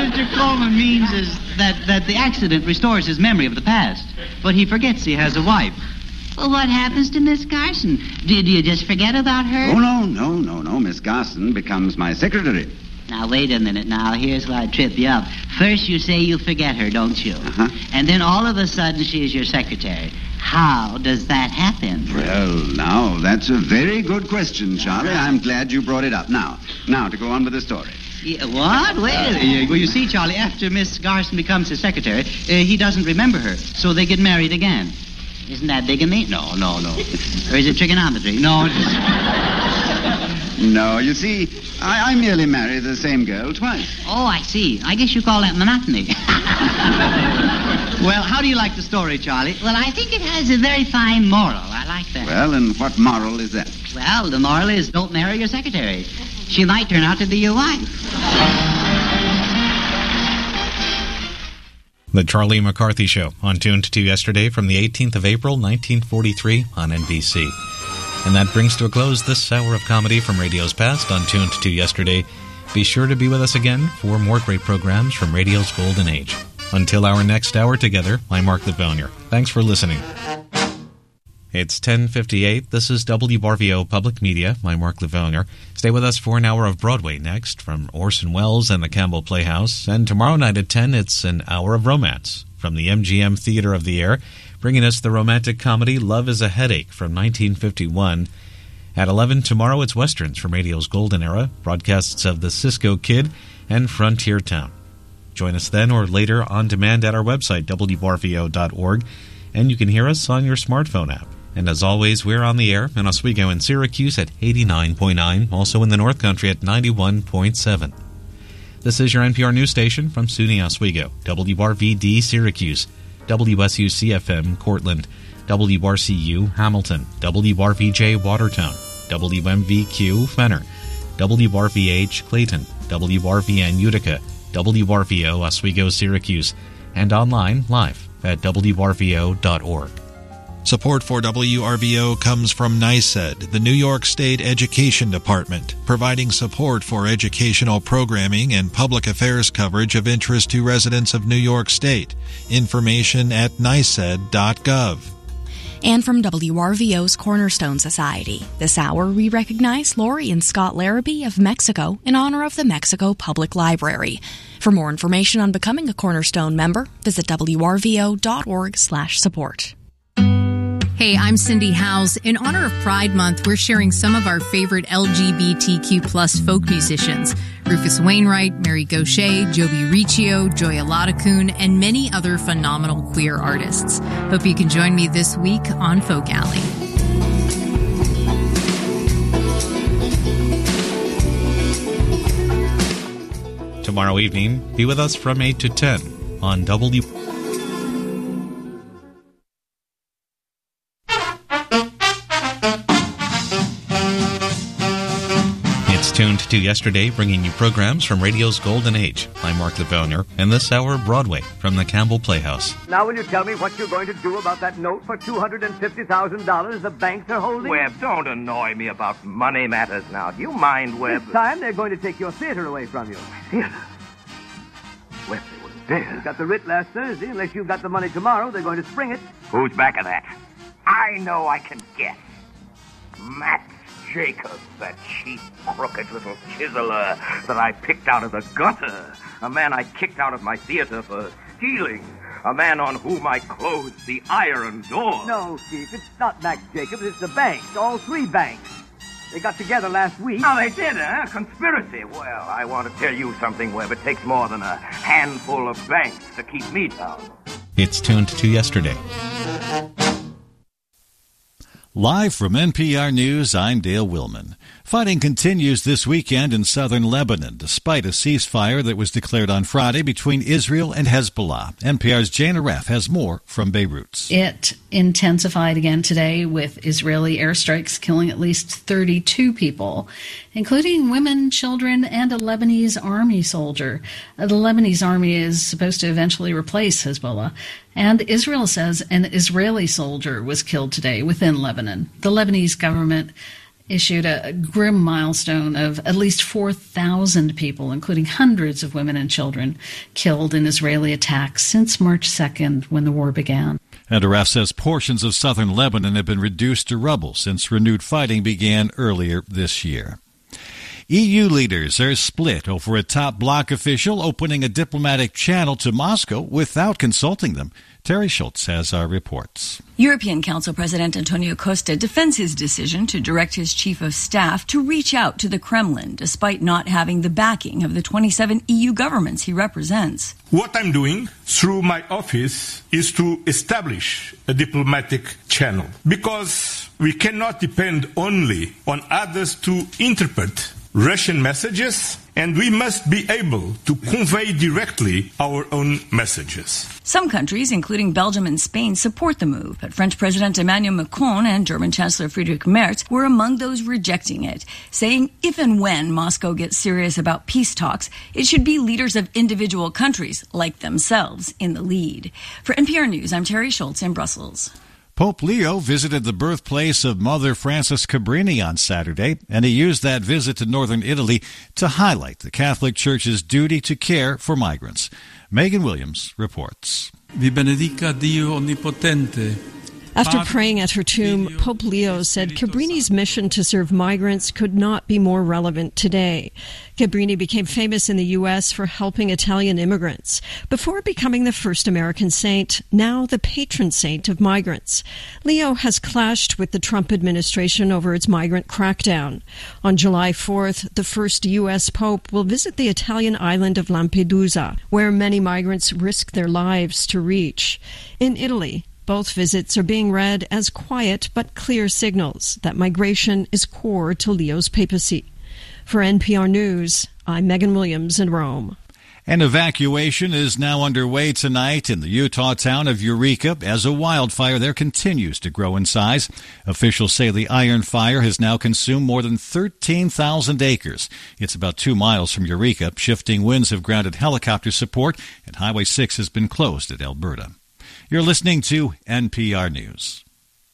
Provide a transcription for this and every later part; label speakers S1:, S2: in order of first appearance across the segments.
S1: Mr. Coleman means is that the accident restores his memory of the past, but he forgets he has a wife.
S2: Well, what happens to Miss Garson? Did you just forget about her?
S3: Oh, no. Miss Garson becomes my secretary.
S2: Now, wait a minute now. Here's where I trip you up. First, you say you forget her, don't you?
S3: Uh-huh.
S2: And then all of a sudden, she is your secretary. How does that happen?
S3: Well, now, that's a very good question, Charlie. I'm glad you brought it up. Now, to go on with the story.
S2: Yeah, what? Wait a minute.
S1: Well, you see, Charlie, after Miss Garson becomes his secretary, he doesn't remember her, so they get married again.
S2: Isn't that bigamy?
S1: No.
S2: Or is it trigonometry?
S1: No.
S3: No, you see, I merely marry the same girl twice.
S2: Oh, I see. I guess you call that monotony.
S1: Well, how do you like the story, Charlie?
S2: Well, I think it has a very fine moral. I like that.
S3: Well, and what moral is that?
S2: Well, the moral is don't marry your secretary. She might turn out to be your wife.
S4: The Charlie McCarthy Show, on Tuned to yesterday from the 18th of April, 1943 on NBC. And that brings to a close this hour of comedy from radio's past on Tuned to yesterday. Be sure to be with us again for more great programs from radio's golden age. Until our next hour together, I'm Mark Livonier. Thanks for listening. It's 10:58. This is WRVO Public Media. I'm Mark Livonier. Stay with us for an hour of Broadway next from Orson Welles and the Campbell Playhouse. And tomorrow night at 10, it's an hour of romance from the MGM Theater of the Air, bringing us the romantic comedy Love is a Headache from 1951. At 11 tomorrow, it's Westerns from radio's golden era, broadcasts of The Cisco Kid and Frontier Town. Join us then or later on demand at our website, wrvo.org, and you can hear us on your smartphone app. And as always, we're on the air in Oswego and Syracuse at 89.9, also in the North Country at 91.7. This is your NPR news station from SUNY Oswego, WRVD Syracuse, WSUC-FM Cortland, WRCU Hamilton, WRVJ Watertown, WMVQ Fenner, WRVH Clayton, WRVN Utica, WRVO Oswego Syracuse, and online live at WRVO.org.
S5: Support for WRVO comes from NYSED, the New York State Education Department, providing support for educational programming and public affairs coverage of interest to residents of New York State. Information at nysed.gov.
S6: And from WRVO's Cornerstone Society, this hour we recognize Lori and Scott Larrabee of Mexico in honor of the Mexico Public Library. For more information on becoming a Cornerstone member, visit wrvo.org/support.
S7: Hey, I'm Cindy Howes. In honor of Pride Month, we're sharing some of our favorite LGBTQ+ folk musicians. Rufus Wainwright, Mary Gauthier, Joby Riccio, Joya Latakun, and many other phenomenal queer artists. Hope you can join me this week on Folk Alley.
S4: Tomorrow evening, be with us from 8 to 10 on W. Tuned to yesterday, bringing you programs from radio's golden age. I'm Mark Livonier, and this hour, Broadway from the Campbell Playhouse.
S8: Now will you tell me what you're going to do about that note for $250,000 the banks are holding?
S9: Webb, don't annoy me about money matters now. Do you mind, Webb?
S8: This time they're going to take your theater away from you.
S9: Theater? Webb, they wouldn't dare.
S8: You got the writ last Thursday. Unless you've got the money tomorrow, they're going to spring it.
S9: Who's back of that? I know I can guess. Max Jacobs, that cheap, crooked little chiseler that I picked out of the gutter. A man I kicked out of my theater for stealing. A man on whom I closed the iron door.
S8: No, Chief, it's not Max Jacobs. It's the banks. All three banks. They got together last week.
S9: Oh, they did, huh? Conspiracy. Well, I want to tell you something, Webb. It takes more than a handful of banks to keep me down.
S4: It's Tuned to yesterday.
S10: Live from NPR News, I'm Dale Willman. Fighting continues this weekend in southern Lebanon, despite a ceasefire that was declared on Friday between Israel and Hezbollah. NPR's Jane Aref has more from Beirut.
S11: It intensified again today with Israeli airstrikes killing at least 32 people, including women, children, and a Lebanese army soldier. The Lebanese army is supposed to eventually replace Hezbollah, and Israel says an Israeli soldier was killed today within Lebanon. The Lebanese government issued a grim milestone of at least 4,000 people, including hundreds of women and children, killed in Israeli attacks since March 2nd when the war began.
S10: And Araf says portions of southern Lebanon have been reduced to rubble since renewed fighting began earlier this year. EU leaders are split over a top bloc official opening a diplomatic channel to Moscow without consulting them. Terry Schultz has our reports.
S12: European Council President Antonio Costa defends his decision to direct his chief of staff to reach out to the Kremlin, despite not having the backing of the 27 EU governments he represents.
S13: What I'm doing through my office is to establish a diplomatic channel, because we cannot depend only on others to interpret Russian messages, and we must be able to convey directly our own messages.
S12: Some countries, including Belgium and Spain, support the move, but French President Emmanuel Macron and German Chancellor Friedrich Merz were among those rejecting it, saying if and when Moscow gets serious about peace talks, it should be leaders of individual countries, like themselves, in the lead. For NPR News, I'm Terry Schultz in Brussels.
S10: Pope Leo visited the birthplace of Mother Frances Cabrini on Saturday, and he used that visit to northern Italy to highlight the Catholic Church's duty to care for migrants. Megan Williams reports.
S14: Vi benedica Dio Onnipotente.
S15: After praying at her tomb, Pope Leo said Cabrini's mission to serve migrants could not be more relevant today. Cabrini became famous in the U.S. for helping Italian immigrants, before becoming the first American saint, now the patron saint of migrants. Leo has clashed with the Trump administration over its migrant crackdown. On July 4th, the first U.S. Pope will visit the Italian island of Lampedusa, where many migrants risk their lives to reach. In Italy, both visits are being read as quiet but clear signals that migration is core to Leo's papacy. For NPR News, I'm Megan Williams in Rome.
S10: An evacuation is now underway tonight in the Utah town of Eureka as a wildfire there continues to grow in size. Officials say the Iron Fire has now consumed more than 13,000 acres. It's about 2 miles from Eureka. Shifting winds have grounded helicopter support, and Highway 6 has been closed at Alberta. You're listening to NPR News.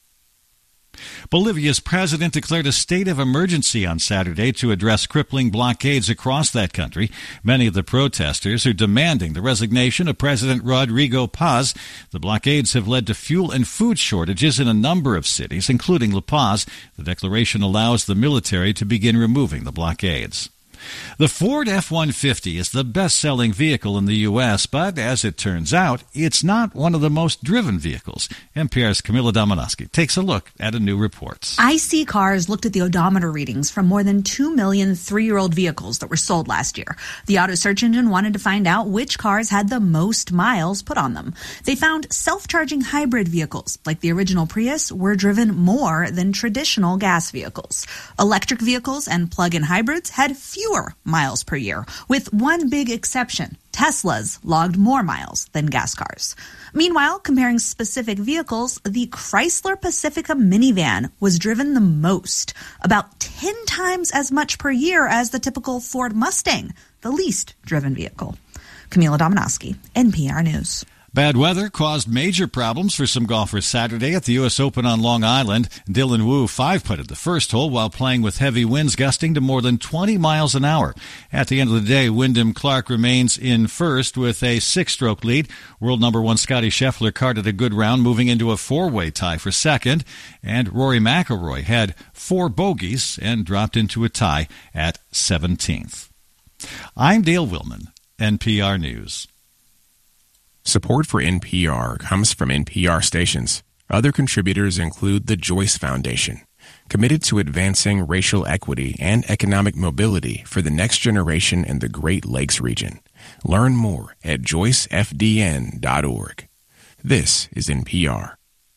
S10: Bolivia's president declared a state of emergency on Saturday to address crippling blockades across that country. Many of the protesters are demanding the resignation of President Rodrigo Paz. The blockades have led to fuel and food shortages in a number of cities, including La Paz. The declaration allows the military to begin removing the blockades. The Ford F-150 is the best-selling vehicle in the U.S., but as it turns out, it's not one of the most driven vehicles. NPR's Camila Domonoski takes a look at a new report.
S16: IC Cars looked at the odometer readings from more than 2 million three-year-old vehicles that were sold last year. The auto search engine wanted to find out which cars had the most miles put on them. They found self-charging hybrid vehicles, like the original Prius, were driven more than traditional gas vehicles. Electric vehicles and plug-in hybrids had fewer miles per year, with one big exception. Teslas logged more miles than gas cars. Meanwhile, comparing specific vehicles, the Chrysler Pacifica minivan was driven the most, about 10 times as much per year as the typical Ford Mustang, the least driven vehicle. Camila Domonoski, NPR News.
S10: Bad weather caused major problems for some golfers Saturday at the U.S. Open on Long Island. Dylan Wu five-putted the first hole while playing with heavy winds gusting to more than 20 miles an hour. At the end of the day, Wyndham Clark remains in first with a 6-stroke lead. World number 1 Scottie Scheffler carded a good round, moving into a 4-way tie for second. And Rory McIlroy had 4 bogeys and dropped into a tie at 17th. I'm Dale Willman, NPR News.
S17: Support for NPR comes from NPR stations. Other contributors include the Joyce Foundation, committed to advancing racial equity and economic mobility for the next generation in the Great Lakes region. Learn more at joycefdn.org. This is NPR.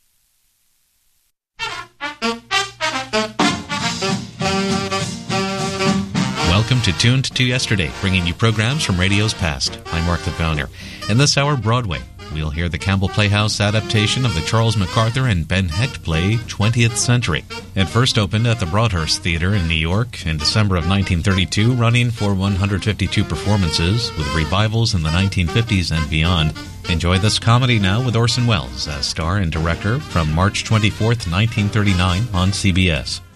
S4: Welcome to Tuned to Yesterday, bringing you programs from radio's past. I'm Mark the Founder. In this hour, Broadway, we'll hear the Campbell Playhouse adaptation of the Charles MacArthur and Ben Hecht play 20th Century. It first opened at the Broadhurst Theater in New York in December of 1932, running for 152 performances, with revivals in the 1950s and beyond. Enjoy this comedy now with Orson Welles as star and director from March 24th, 1939 on CBS.